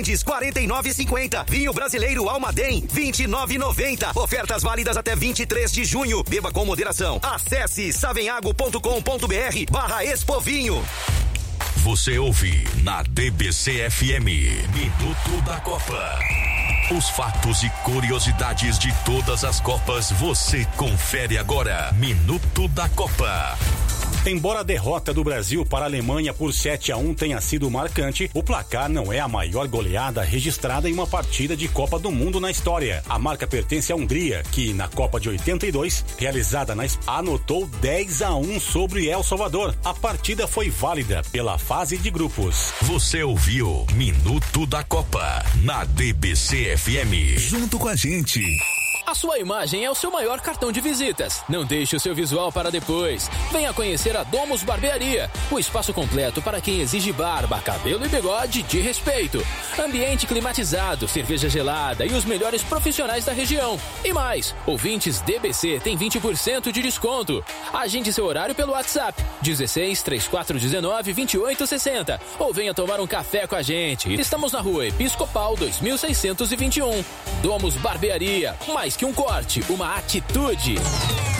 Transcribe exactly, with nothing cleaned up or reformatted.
quarenta e nove e cinquenta. Vinho brasileiro Almaden, vinte e nove e noventa. Ofertas válidas até vinte e três de junho. Beba com moderação. Acesse savenhago ponto com ponto br barra Expovinho. Você ouve na D B C F M, Minuto da Copa. Os fatos e curiosidades de todas as Copas você confere agora. Minuto da Copa. Embora a derrota do Brasil para a Alemanha por sete a um tenha sido marcante, o placar não é a maior goleada registrada em uma partida de Copa do Mundo na história. A marca pertence à Hungria, que na Copa de oitenta e dois, realizada na Espanha, anotou dez a um sobre El Salvador. A partida foi válida pela fase de grupos. Você ouviu Minuto da Copa na D B C F M. Junto com a gente. A sua imagem é o seu maior cartão de visitas. Não deixe o seu visual para depois. Venha conhecer a Domus Barbearia, o espaço completo para quem exige barba, cabelo e bigode de respeito. Ambiente climatizado, cerveja gelada e os melhores profissionais da região. E mais, ouvintes D B C têm vinte por cento de desconto. Agende seu horário pelo WhatsApp dezesseis, trinta e quatro, dezenove, vinte e oito, sessenta ou venha tomar um café com a gente. Estamos na rua Episcopal dois mil seiscentos e vinte e um. Domus Barbearia, mais que um corte, uma atitude.